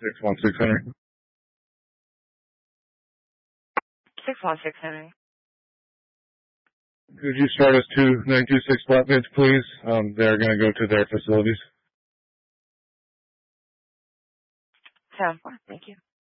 616 Henry. 616 Henry. Could you start us to 926 Flatbeds, please? They're going to go to their facilities. 7-4. Thank you.